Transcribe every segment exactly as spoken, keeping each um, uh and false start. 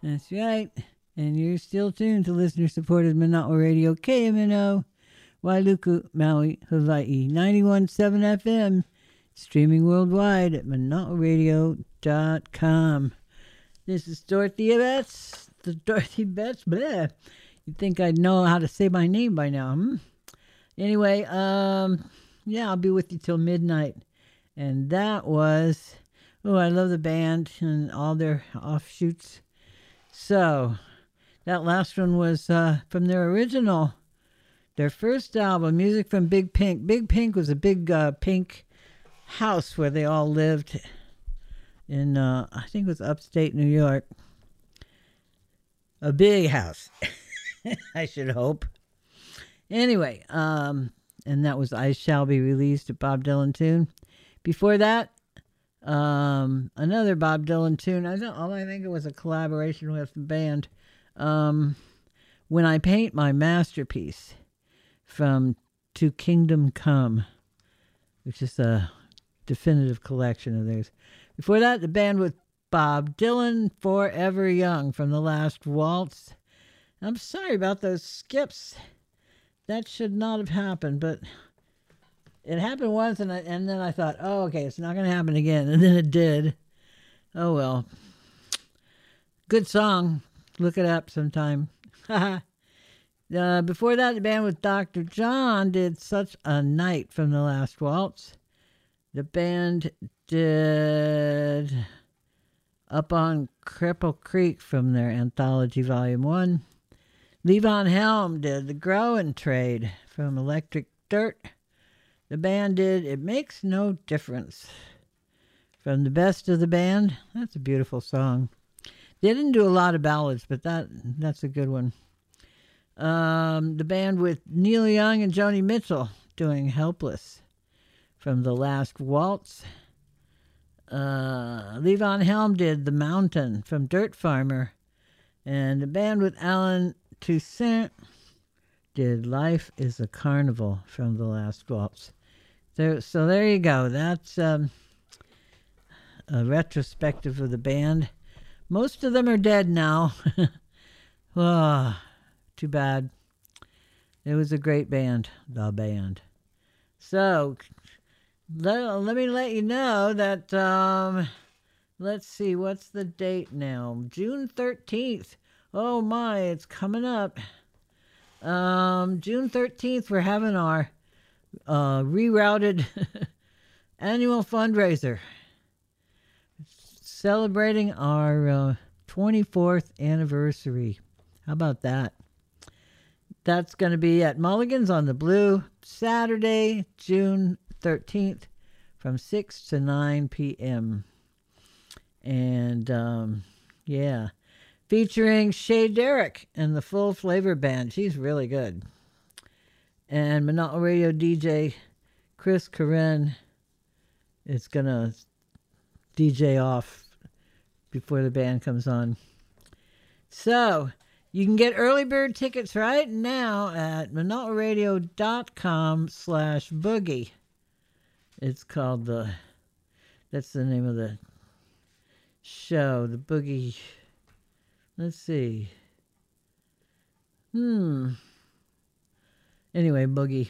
That's right. And you're still tuned to listener-supported Manawa Radio, K M N O, Wailuku, Maui, Hawaii, ninety-one point seven F M, streaming worldwide at manawa radio dot com. This is Dorothy Betts, the Dorothy Betts, bleh. You'd think I'd know how to say my name by now, hmm? Anyway, um, yeah, I'll be with you till midnight. And that was, oh, I love the band and all their offshoots. So, that last one was uh, from their original, their first album, Music from Big Pink. Big Pink was a big uh, pink house where they all lived in, uh, I think it was upstate New York. A big house, I should hope. Anyway, um, and that was I Shall Be Released, a Bob Dylan tune. Before that, um, another Bob Dylan tune. I don't, I think it was a collaboration with the band. Um, When I Paint My Masterpiece from To Kingdom Come, which is a definitive collection of theirs. Before that, the band with Bob Dylan, Forever Young from The Last Waltz. I'm sorry about those skips. That should not have happened, but it happened once, and, I, and then I thought, oh, okay, it's not going to happen again. And then it did. Oh, well. Good song. Look it up sometime. uh, before that, the band with Doctor John did Such a Night from The Last Waltz. The band did Up on Cripple Creek from their Anthology Volume one. Levon Helm did The Growing Trade from Electric Dirt. The band did It Makes No Difference from The Best of the Band. That's a beautiful song. They didn't do a lot of ballads, but that that's a good one. Um, the band with Neil Young and Joni Mitchell doing Helpless from The Last Waltz. Uh, Levon Helm did The Mountain from Dirt Farmer. And the band with Alan Toussaint did Life is a Carnival from The Last Waltz. So, so there you go. That's um, a retrospective of the band. Most of them are dead now. Oh, too bad. It was a great band, the band. So, let, let me let you know that, um, let's see, what's the date now? June thirteenth. Oh my, it's coming up. Um, June thirteenth, we're having our uh, rerouted annual fundraiser. Celebrating our uh, twenty-fourth anniversary. How about that? That's going to be at Mulligan's on the Blue, Saturday, June thirteenth, from six to nine p.m. And, um, yeah, featuring Shay Derrick and the Full Flavor Band. She's really good. And Manawa Radio D J Chris Karen is going to D J off before the band comes on. So, you can get early bird tickets right now at manawa radio dot com slash boogie. It's called the, that's the name of the show, the Boogie. Let's see. Hmm. Anyway, Boogie.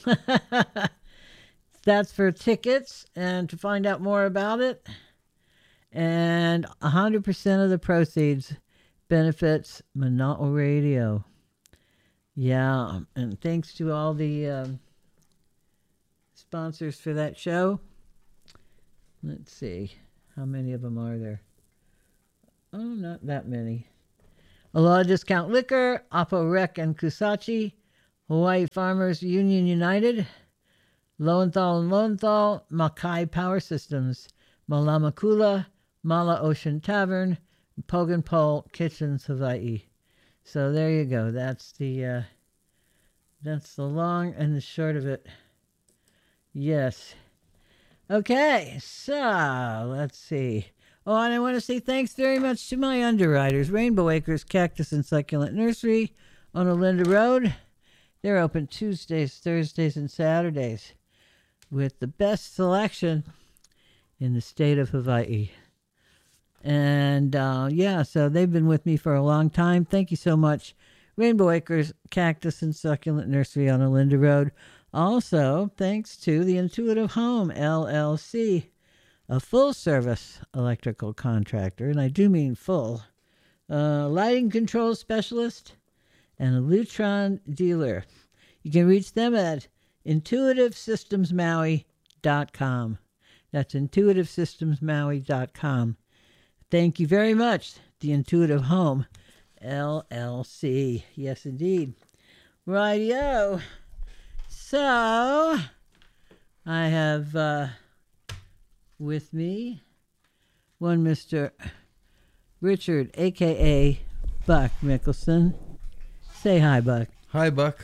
That's for tickets and to find out more about it. And one hundred percent of the proceeds benefits Manawa Radio. Yeah, and thanks to all the um, sponsors for that show. Let's see, how many of them are there? Oh, not that many. Aloha Discount Liquor, Apo Rec and Kusachi, Hawaii Farmers Union United, Lowenthal and Lowenthal, Makai Power Systems, Malamakula, Mala Ocean Tavern, Pogan Pole Kitchens, Hawaii. So there you go. That's the uh, that's the long and the short of it. Yes. Okay, so let's see. Oh, and I want to say thanks very much to my underwriters, Rainbow Acres Cactus and Succulent Nursery on Olinda Road. They're open Tuesdays, Thursdays, and Saturdays with the best selection in the state of Hawaii. And uh, yeah, so they've been with me for a long time. Thank you so much. Rainbow Acres Cactus and Succulent Nursery on Olinda Road. Also, thanks to the Intuitive Home, L L C, a full-service electrical contractor, and I do mean full, uh, lighting control specialist, and a Lutron dealer. You can reach them at intuitive systems maui dot com. That's intuitive systems maui dot com. Thank you very much, the Intuitive Home, L L C. Yes, indeed. Rightio. So, I have uh, with me one Mister Richard, a k a. Buck Mickelson. Say hi, Buck. Hi, Buck.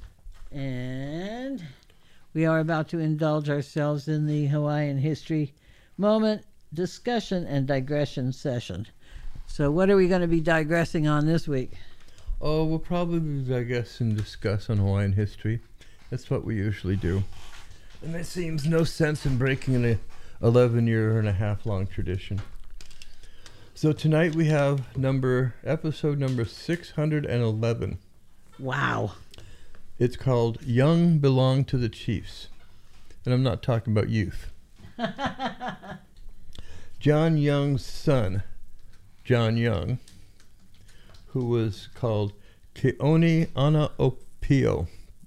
And we are about to indulge ourselves in the Hawaiian history moment discussion and digression session. So what are we going to be digressing on this week? Oh, we'll probably digress and discuss on Hawaiian history. That's what we usually do. And there seems no sense in breaking an eleven year and a half long tradition. So tonight we have number episode number six hundred eleven. Wow. It's called Young Belong to the Chiefs. And I'm not talking about youth. John Young's son, John Young, who was called Keoni Ana Opio.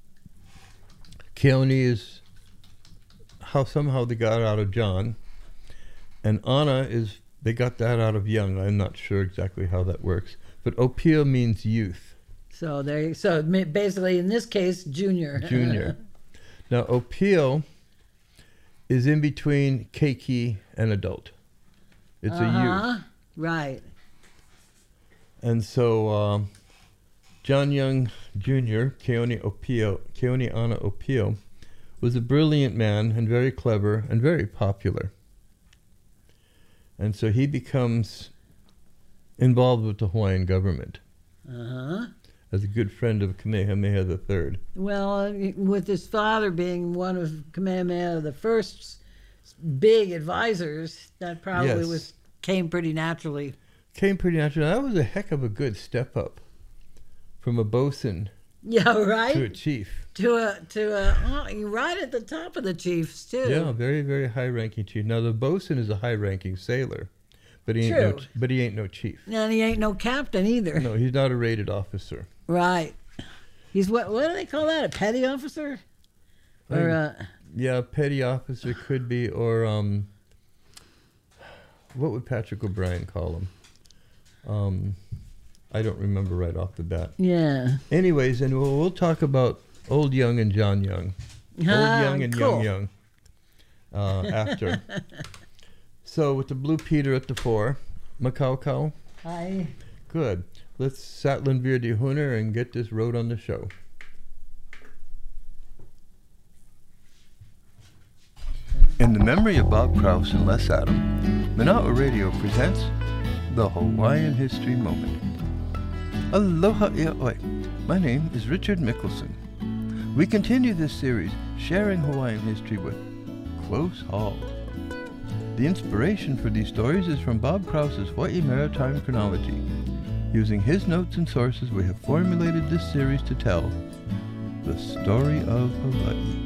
Keoni is how somehow they got out of John, and Ana is they got that out of Young. I'm not sure exactly how that works, but Opio means youth. So there, so basically in this case, junior. Junior. Now Opio is in between keiki and adult. It's uh-huh. a youth. Right. And so um, John Young Junior, Keoni Opio, Keoni Ana Opio, was a brilliant man and very clever and very popular. And so he becomes involved with the Hawaiian government. Uh-huh. As a good friend of Kamehameha the Third. Well, with his father being one of Kamehameha the First's big advisors, that probably Yes. was came pretty naturally. Came pretty naturally. That was a heck of a good step up from a bosun Yeah, right. to a chief. To a to a oh, right at the top of the chiefs too. Yeah, very very high ranking chief. Now the bosun is a high ranking sailor, but he ain't True. no but he ain't no chief. And he ain't no captain either. No, he's not a rated officer. Right. He's what? What do they call that? A petty officer? Or uh, yeah, petty officer could be, or um, what would Patrick O'Brien call him? Um, I don't remember right off the bat. Yeah. Anyways, and we'll, we'll talk about Old Young and John Young. Old Ah, Young and cool. Young Young. Uh, after. So with the Blue Peter at the fore, Makau. Hi. Good. Let's Satlin Veer de Hooner and get this road on the show. In the memory of Bob Krause and Les Adam, Mana'a Radio presents the Hawaiian History Moment. Aloha ia'oi. My name is Richard Mickelson. We continue this series sharing Hawaiian history with Close Hall. The inspiration for these stories is from Bob Krause's Hawaii Maritime Chronology. Using his notes and sources, we have formulated this series to tell the story of Hawaii.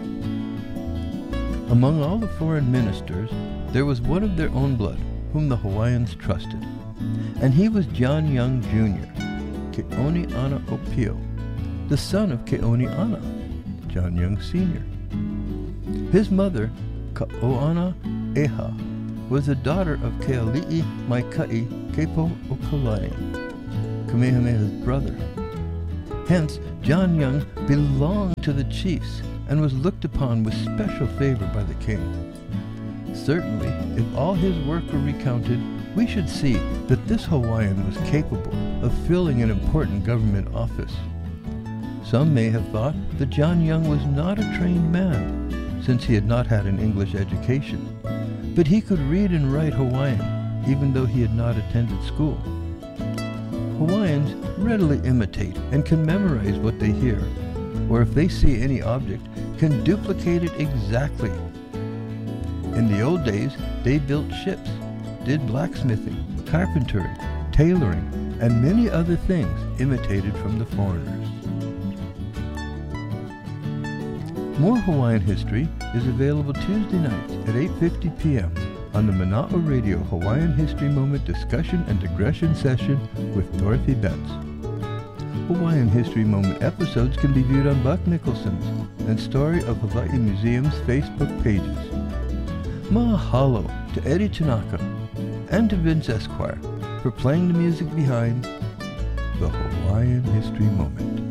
Among all the foreign ministers, there was one of their own blood whom the Hawaiians trusted, and he was John Young Junior, Keoni Ana Opio, the son of Keoni Ana, John Young Senior His mother, Ka'oana Eha, was the daughter of Keali'i Maikai Kepo Okalani, Kamehameha's brother. Hence, John Young belonged to the chiefs and was looked upon with special favor by the king. Certainly, if all his work were recounted, we should see that this Hawaiian was capable of filling an important government office. Some may have thought that John Young was not a trained man, since he had not had an English education, but he could read and write Hawaiian, even though he had not attended school. Hawaiians readily imitate and can memorize what they hear, or if they see any object, can duplicate it exactly. In the old days, they built ships, did blacksmithing, carpentering, tailoring, and many other things imitated from the foreigners. More Hawaiian history is available Tuesday nights at eight fifty p.m. on the Mana'a Radio Hawaiian History Moment discussion and digression session with Dorothy Betts. Hawaiian History Moment episodes can be viewed on Buck Nicholson's and Story of Hawaii Museum's Facebook pages. Mahalo to Eddie Tanaka and to Vince Esquire for playing the music behind the Hawaiian History Moment.